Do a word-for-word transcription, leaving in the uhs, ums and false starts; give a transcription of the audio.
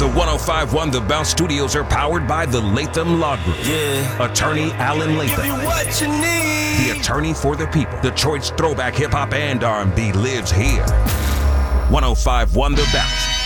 The one oh five one The Bounce Studios are powered by the Latham Law Group. Yeah. Attorney Alan Latham. Give you what you need. The attorney for the people. Detroit's throwback hip hop and R and B lives here. one oh five one The Bounce.